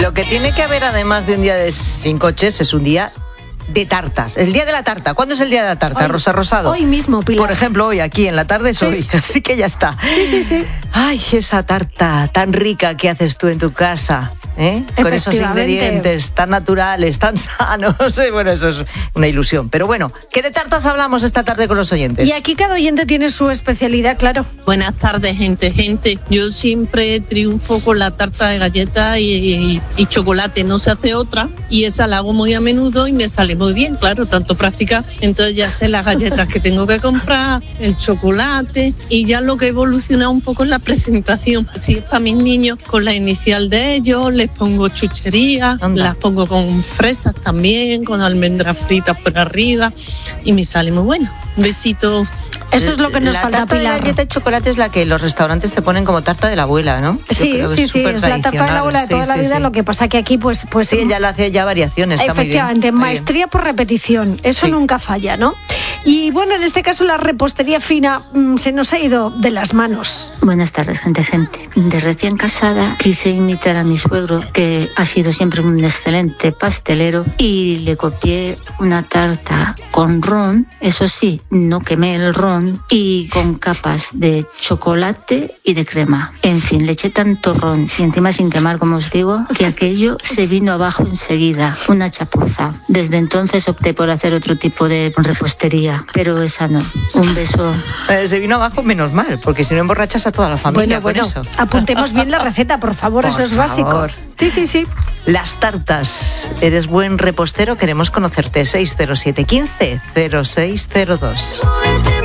Lo que tiene que haber, además de un día sin coches, es un día de tartas. El día de la tarta. ¿Cuándo es el día de la tarta, hoy, Rosa Rosado? Hoy mismo, Pilar. Por ejemplo, hoy aquí en la tarde es hoy, así que ya está. Sí. Ay, esa tarta tan rica que haces tú en tu casa, con esos ingredientes tan naturales, tan sanos. Bueno, eso es una ilusión. Pero bueno, ¿qué de tartas hablamos esta tarde con los oyentes? Y aquí cada oyente tiene su especialidad, claro. Buenas tardes, gente. Yo siempre triunfo con la tarta de galleta y chocolate. No se hace otra. Y esa la hago muy a menudo y me sale muy bien, claro, tanto práctica. Entonces ya sé las galletas que tengo que comprar, el chocolate, y ya lo que evoluciona un poco es la presentación. Si es para mis niños, con la inicial de ellos, les pongo chucherías, las pongo con fresas también, con almendras fritas por arriba, y me sale muy bueno. Un besito. Eso es lo que nos falta, Pilar. La tarta de galleta de chocolate es la que los restaurantes te ponen como tarta de la abuela, ¿no? Sí, es la tarta de la abuela de toda la vida. Lo que pasa que aquí, pues sí, ella le hace ya variaciones. Efectivamente, está muy bien. Maestría por repetición. Eso nunca falla, ¿no? Y bueno, en este caso la repostería fina se nos ha ido de las manos. Buenas tardes, gente. De recién casada quise imitar a mi suegro, que ha sido siempre un excelente pastelero, y le copié una tarta con ron. Eso sí, no quemé el ron, y con capas de chocolate y de crema. En fin, le eché tanto ron y encima sin quemar, como os digo, que aquello se vino abajo enseguida. Una chapuza. Desde entonces opté por hacer otro tipo de repostería, pero esa no. Un beso. Se vino abajo, menos mal, porque si no emborrachas a toda la familia. Bueno, eso. Apuntemos bien la receta, por favor, eso es básico. Sí. Las tartas. ¿Eres buen repostero? Queremos conocerte. 607 15 0602.